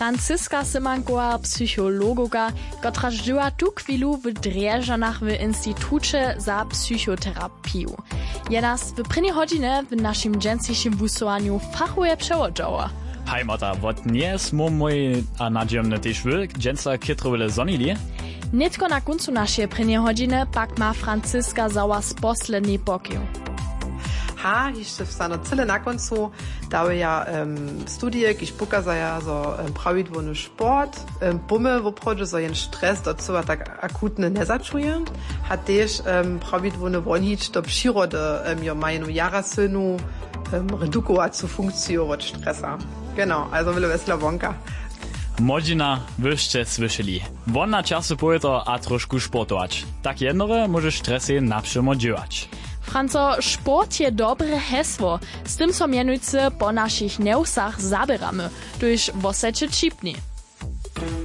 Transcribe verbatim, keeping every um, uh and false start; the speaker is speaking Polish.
Franciska Symankowa, psychologoka, która żyła tu chwilu w Drjeżanach w Instytucie za psychoterapię. Je nas w prvnej hodzinę w naszym dżęsejszym wusowaniu fachuje przełożoła. Hejmota, wot nie smo mój, a nadziemne też wy, dżęsa kitrowele zonili? Nitko na końcu naszej prvnej hodiny pak ma Franciska za was posledný pokył. Ha, jeszcze wstano cyle na końcu dały ja um, studie, kiż pokazaja so um, prawidłowny sport, um, bumy w obchodzie, so jen stres do co tak akutny nie zaczuje, ha też um, prawidłowny wonić do przyrody, um, jo majenu jarasynu um, redukować zu funkcjonować stresa. Genau, also will wesla wonka. Modzina wyście słyszeli. Wonna czasu pojeto a troszkę sportować. Tak jednore może stresy naprzemo dziewać. Franco, sport je dobre hesło. Z tym so mianujcy po naszych neusach zabieramy, tuż w osecie čipni.